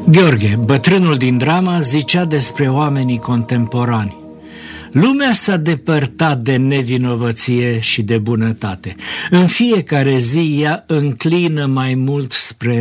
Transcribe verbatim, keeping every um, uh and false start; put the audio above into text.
Gheorghe, bătrânul din drama, zicea despre oamenii contemporani: lumea s-a depărtat de nevinovăție și de bunătate. În fiecare zi ea înclină mai mult spre